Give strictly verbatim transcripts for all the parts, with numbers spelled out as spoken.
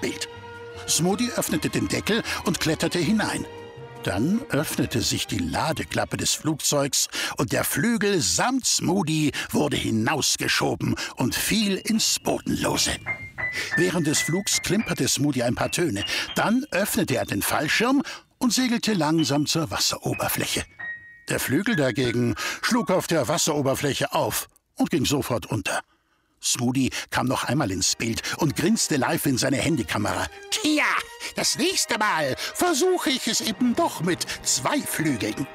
Bild. Smoody öffnete den Deckel und kletterte hinein. Dann öffnete sich die Ladeklappe des Flugzeugs und der Flügel samt Smoody wurde hinausgeschoben und fiel ins Bodenlose. Während des Flugs klimperte Smoody ein paar Töne. Dann öffnete er den Fallschirm und segelte langsam zur Wasseroberfläche. Der Flügel dagegen schlug auf der Wasseroberfläche auf und ging sofort unter. Smoody kam noch einmal ins Bild und grinste live in seine Handykamera. Tja, das nächste Mal versuche ich es eben doch mit zwei Flügeln.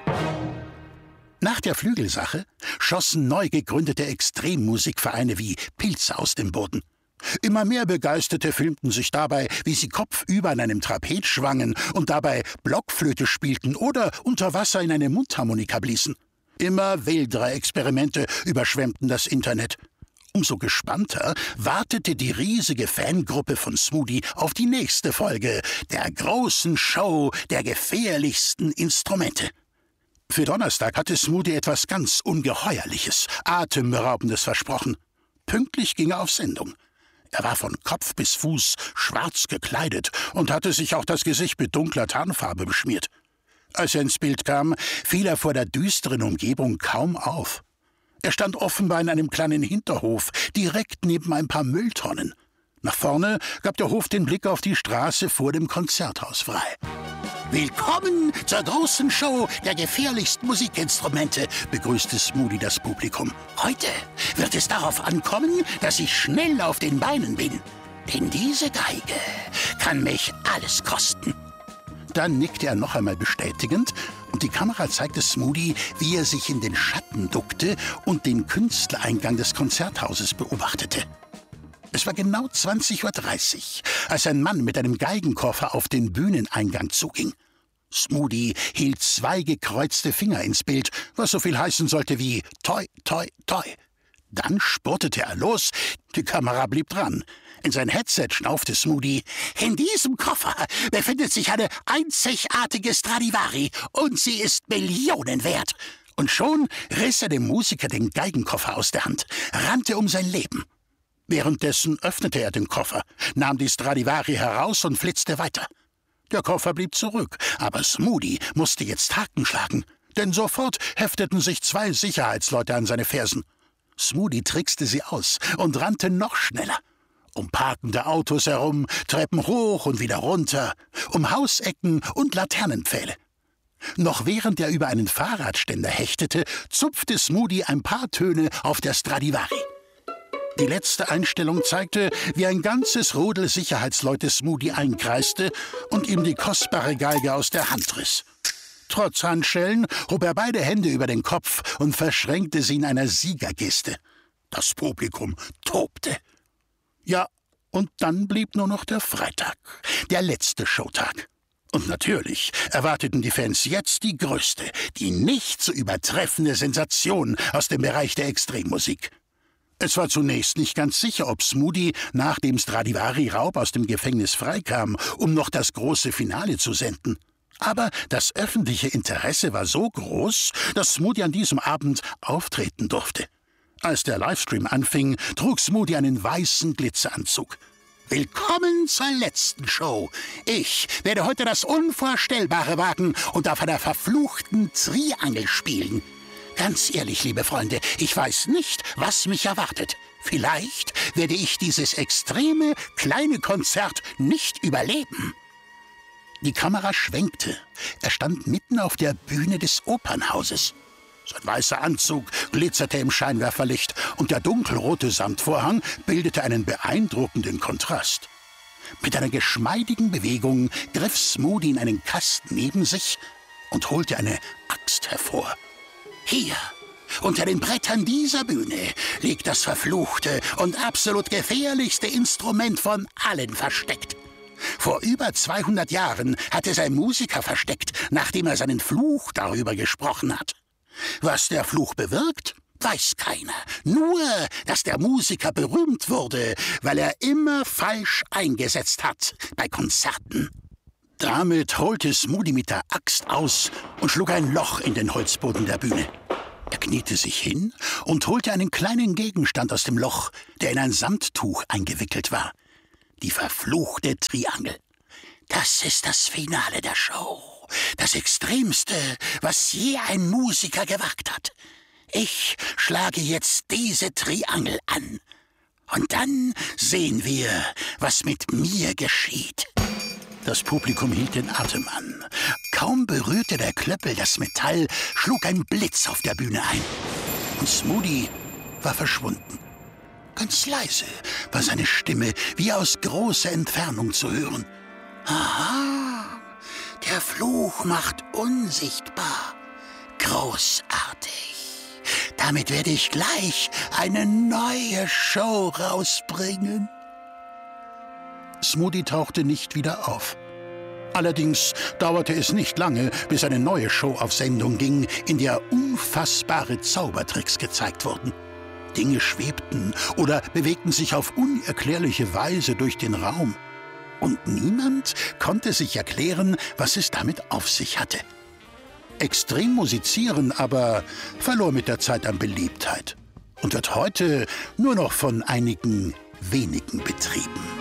Nach der Flügelsache schossen neu gegründete Extremmusikvereine wie Pilze aus dem Boden. Immer mehr Begeisterte filmten sich dabei, wie sie kopfüber an einem Trapez schwangen und dabei Blockflöte spielten oder unter Wasser in eine Mundharmonika bliesen. Immer wildere Experimente überschwemmten das Internet. Umso gespannter wartete die riesige Fangruppe von Smoody auf die nächste Folge der großen Show der gefährlichsten Instrumente. Für Donnerstag hatte Smoody etwas ganz Ungeheuerliches, Atemberaubendes versprochen. Pünktlich ging er auf Sendung. Er war von Kopf bis Fuß schwarz gekleidet und hatte sich auch das Gesicht mit dunkler Tarnfarbe beschmiert. Als er ins Bild kam, fiel er vor der düsteren Umgebung kaum auf. Er stand offenbar in einem kleinen Hinterhof, direkt neben ein paar Mülltonnen. Nach vorne gab der Hof den Blick auf die Straße vor dem Konzerthaus frei. »Willkommen zur großen Show der gefährlichsten Musikinstrumente«, begrüßte Smoody das Publikum. »Heute wird es darauf ankommen, dass ich schnell auf den Beinen bin. Denn diese Geige kann mich alles kosten.« Dann nickte er noch einmal bestätigend und die Kamera zeigte Smoody, wie er sich in den Schatten duckte und den Künstlereingang des Konzerthauses beobachtete. Es war genau zwanzig Uhr dreißig, als ein Mann mit einem Geigenkoffer auf den Bühneneingang zuging. Smoody hielt zwei gekreuzte Finger ins Bild, was so viel heißen sollte wie toi, toi, toi. Dann spurtete er los, die Kamera blieb dran. In sein Headset schnaufte Smoody. »In diesem Koffer befindet sich eine einzigartige Stradivari und sie ist Millionen wert.« Und schon riss er dem Musiker den Geigenkoffer aus der Hand, rannte um sein Leben. Währenddessen öffnete er den Koffer, nahm die Stradivari heraus und flitzte weiter. Der Koffer blieb zurück, aber Smoody musste jetzt Haken schlagen, denn sofort hefteten sich zwei Sicherheitsleute an seine Fersen. Smoody trickste sie aus und rannte noch schneller. Um parkende Autos herum, Treppen hoch und wieder runter, um Hausecken und Laternenpfähle. Noch während er über einen Fahrradständer hechtete, zupfte Smoody ein paar Töne auf der Stradivari. Die letzte Einstellung zeigte, wie ein ganzes Rudel Sicherheitsleute Smoody einkreiste und ihm die kostbare Geige aus der Hand riss. Trotz Handschellen hob er beide Hände über den Kopf und verschränkte sie in einer Siegergeste. Das Publikum tobte. Ja, und dann blieb nur noch der Freitag, der letzte Showtag. Und natürlich erwarteten die Fans jetzt die größte, die nicht zu übertreffende Sensation aus dem Bereich der Extremmusik. Es war zunächst nicht ganz sicher, ob Smoody nach dem Stradivari-Raub aus dem Gefängnis freikam, um noch das große Finale zu senden. Aber das öffentliche Interesse war so groß, dass Smoody an diesem Abend auftreten durfte. Als der Livestream anfing, trug Smoody einen weißen Glitzeranzug. »Willkommen zur letzten Show. Ich werde heute das Unvorstellbare wagen und auf einer verfluchten Triangel spielen. Ganz ehrlich, liebe Freunde, ich weiß nicht, was mich erwartet. Vielleicht werde ich dieses extreme, kleine Konzert nicht überleben.« Die Kamera schwenkte. Er stand mitten auf der Bühne des Opernhauses. Sein weißer Anzug glitzerte im Scheinwerferlicht und der dunkelrote Samtvorhang bildete einen beeindruckenden Kontrast. Mit einer geschmeidigen Bewegung griff Smoody in einen Kasten neben sich und holte eine Axt hervor. »Hier, unter den Brettern dieser Bühne, liegt das verfluchte und absolut gefährlichste Instrument von allen versteckt. Vor über zweihundert Jahren hat es ein Musiker versteckt, nachdem er seinen Fluch darüber gesprochen hat. Was der Fluch bewirkt, weiß keiner. Nur, dass der Musiker berühmt wurde, weil er immer falsch eingesetzt hat bei Konzerten.« Damit holte Smoody mit der Axt aus und schlug ein Loch in den Holzboden der Bühne. Er kniete sich hin und holte einen kleinen Gegenstand aus dem Loch, der in ein Samttuch eingewickelt war. die verfluchte Triangel. Das ist das Finale der Show. Das Extremste, was je ein Musiker gewagt hat. Ich schlage jetzt diese Triangel an. Und dann sehen wir, was mit mir geschieht. Das Publikum hielt den Atem an. Kaum berührte der Klöppel das Metall, schlug ein Blitz auf der Bühne ein. Und Smoody war verschwunden. Ganz leise war seine Stimme wie aus großer Entfernung zu hören. Aha, der Fluch macht unsichtbar. Großartig. Damit werde ich gleich eine neue Show rausbringen. Smoody tauchte nicht wieder auf. Allerdings dauerte es nicht lange, bis eine neue Show auf Sendung ging, in der unfassbare Zaubertricks gezeigt wurden. Dinge schwebten oder bewegten sich auf unerklärliche Weise durch den Raum. Und niemand konnte sich erklären, was es damit auf sich hatte. Extrem musizieren aber verlor mit der Zeit an Beliebtheit und wird heute nur noch von einigen wenigen betrieben.